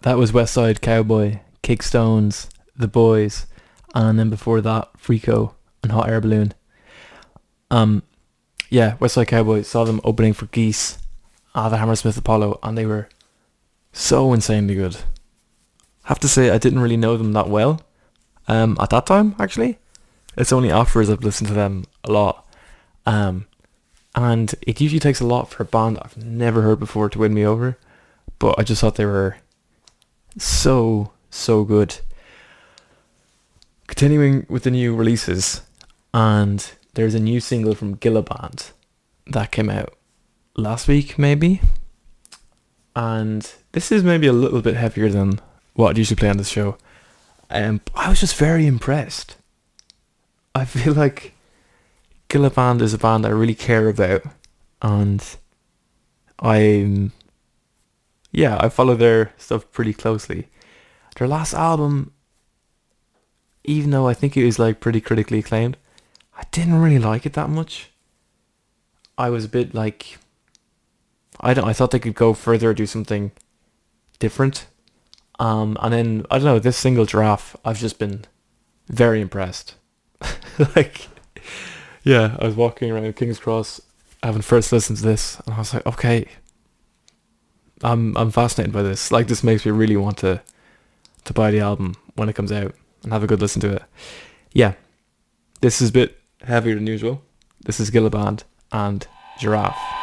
That was West Side Cowboy, Kickstones, The Boys, and then before that, Freako and Hot Air Balloon. Um, yeah, West Side Cowboy, saw them opening for Geese at the Hammersmith Apollo, and they were so insanely good. Have to say, I didn't really know them that well. At that time, actually, it's only afterwards I've listened to them a lot. And it usually takes a lot for a band I've never heard before to win me over. But I just thought they were so good. Continuing with the new releases, and there's a new single from Gillaband that came out last week, maybe. And this is maybe a little bit heavier than what I'd usually play on this show. I was just very impressed. I feel like Gillaband is a band I really care about, and I follow their stuff pretty closely. Their last album, even though I think it was like pretty critically acclaimed, I didn't really like it that much. I was a bit like, I thought they could go further, do something different. And then I don't know, this single Giraffe, I've just been very impressed. Like, yeah, I was walking around King's Cross having first listen to this, and I was like, okay, I'm fascinated by this. Like, this makes me really want to buy the album when it comes out and have a good listen to it. Yeah, this is a bit heavier than usual. This is Gillaband and Giraffe.